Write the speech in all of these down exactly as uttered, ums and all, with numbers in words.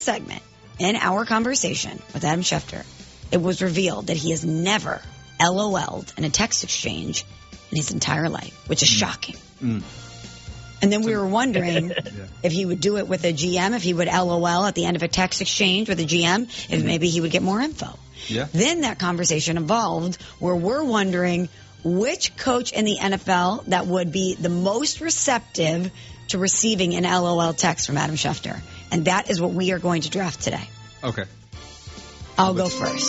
segment, in our conversation with Adam Schefter, it was revealed that he has never LOL'd in a text exchange in his entire life, which is shocking. Mm. And then we were wondering yeah. if he would do it with a G M, if he would LOL at the end of a text exchange with a G M, if mm-hmm. maybe he would get more info. Yeah. Then that conversation evolved where we're wondering which coach in the N F L that would be the most receptive to receiving an LOL text from Adam Schefter. And that is what we are going to draft today. Okay. I'll go first.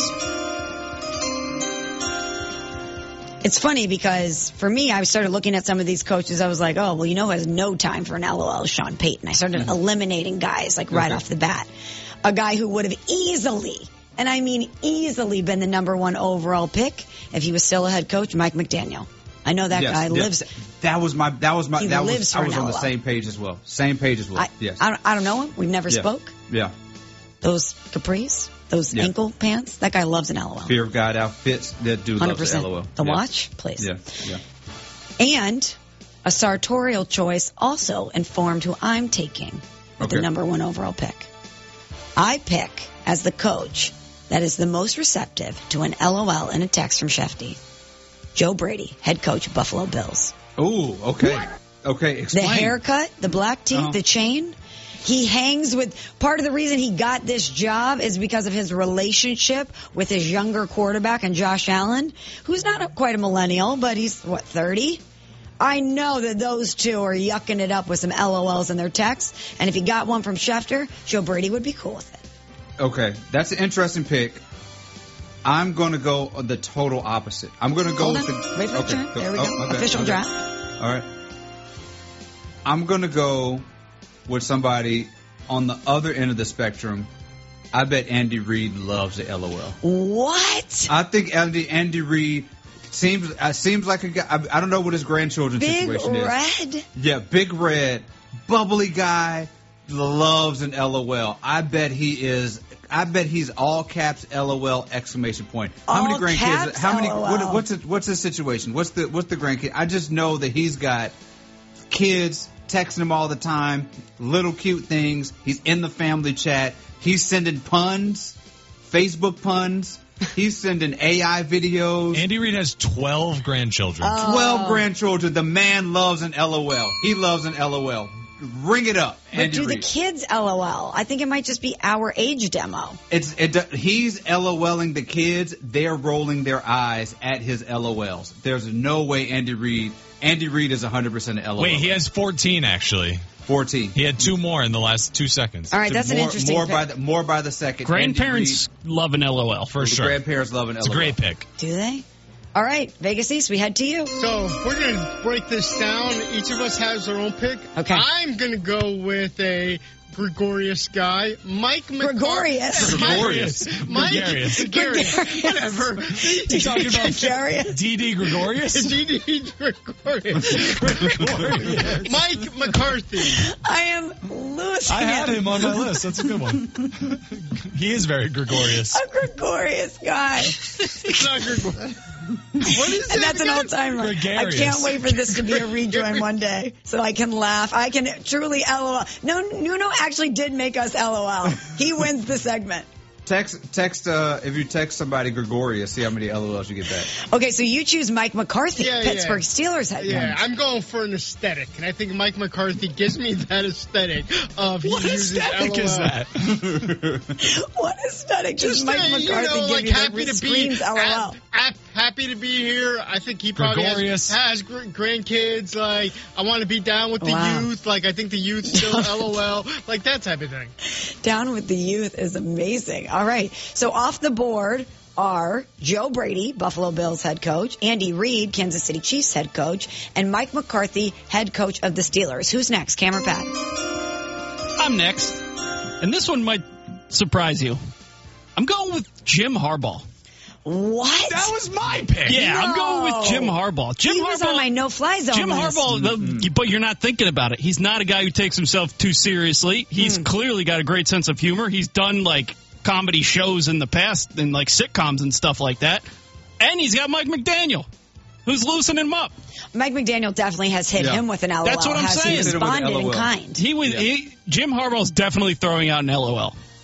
It's funny because for me, I started looking at some of these coaches. I was like, oh, well, you know who has no time for an LOL? Sean Payton. I started mm-hmm. eliminating guys like right okay. off the bat. A guy who would have easily, and I mean easily, been the number one overall pick if he was still a head coach, Mike McDaniel. I know that yes, guy yes. lives. That was my. That was my. He that lives was. for I was an on the LOL. same page as well. Same page as well. I, yes. I don't, I don't know him. We've never yeah. spoke. Yeah. Those capris, those yeah. ankle pants. That guy loves an LOL. Fear of God outfits. That dude loves an LOL. The yeah. watch, please. Yeah. Yeah. And a sartorial choice also informed who I'm taking with okay. the number one overall pick. I pick as the coach that is the most receptive to an LOL in a text from Shefty, Joe Brady, head coach of Buffalo Bills. Ooh, okay. What? Okay, explain. The haircut, the black teeth, uh-huh. the chain. He hangs with, part of the reason he got this job is because of his relationship with his younger quarterback and Josh Allen, who's not a, quite a millennial, but he's, what, thirty? I know that those two are yucking it up with some LOLs in their texts, and if he got one from Schefter, Joe Brady would be cool with it. Okay, that's an interesting pick. I'm going to go the total opposite. I'm going to go Hold with on. the... Wait for okay, the turn. go. There we go. Oh, okay, Official okay. draft. All right. I'm going to go with somebody on the other end of the spectrum. I bet Andy Reid loves the LOL. What? I think Andy Andy Reid seems uh, seems like a guy. I, I don't know what his grandchildren's Big situation is. Red? Yeah, Big Red, bubbly guy, loves an LOL. I bet he is. I bet he's all caps LOL exclamation point. How all many grandkids? Caps, how many? LOL. What, what's it, what's his situation? What's the what's the grandkid? I just know that he's got kids texting him all the time, little cute things. He's in the family chat. He's sending puns, Facebook puns. He's sending A I videos. Andy Reid has twelve grandchildren. Oh. twelve grandchildren. The man loves an LOL. He loves an LOL. Ring it up, But Andy do the Reid. kids LOL? I think it might just be our age demo. It's it. He's LOLing the kids. They're rolling their eyes at his LOLs. There's no way Andy Reid. Andy Reid is one hundred percent an LOL. Wait, he has fourteen actually. fourteen. He had two more in the last two seconds. All right, that's more, an interesting more pick. by the more by the second. Grandparents love an LOL for the sure. Grandparents love an It's LOL. a great pick. Do they? All right, Vegas East, we head to you. So we're going to break this down. Each of us has our own pick. Okay. I'm going to go with a Gregorious guy, Mike McCarthy. Gregorious. Gregorious. Mike Gregarious. Gregarious. Whatever. You talking about Gregarious? D D Gregorious? D D Gregorious. Gregorious. Mike McCarthy. I am losing I had it. him on my list. That's a good one. He is very Gregorious. A Gregorious guy. It's not Gregorious. What is And it that's an again? old timer. I Gregarious. can't wait for this to be a rejoin one day so I can laugh. I can truly LOL. No, Nuno actually did make us LOL. He wins the segment. Text text. Uh, if you text somebody Gregorious, see how many LOLs you get back. Okay, so you choose Mike McCarthy, Yeah, Pittsburgh yeah. Steelers head Yeah, coach. I'm going for an aesthetic, and I think Mike McCarthy gives me that aesthetic of he What uses aesthetic LOL. is that? What aesthetic does Just Mike uh, McCarthy you know, give like you that happy to be screams LOL? ap- ap- happy to be here. I think he probably has, Gregorious. has gr- grandkids. Like I want to be down with the Wow. youth. Like I think the youth still LOL. Like that type of thing. Down with the youth is amazing. All right, so off the board are Joe Brady, Buffalo Bills head coach, Andy Reid, Kansas City Chiefs head coach, and Mike McCarthy, head coach of the Steelers. Who's next, Cam or Pat? I'm next. And this one might surprise you. I'm going with Jim Harbaugh. What? That was my pick. Yeah, I'm going with Jim Harbaugh. Jim he Harbaugh was on my no-fly zone Jim list. Harbaugh, the, but you're not thinking about it. He's not a guy who takes himself too seriously. He's Hmm. clearly got a great sense of humor. He's done, like, comedy shows in the past and, like, sitcoms and stuff like that. And he's got Mike McDaniel, who's loosening him up. Mike McDaniel definitely has hit Yeah. him with an LOL. That's what I'm has saying. He Hit him with an responded in LOL. kind. He was Yeah. he, Jim Harbaugh's definitely throwing out an LOL.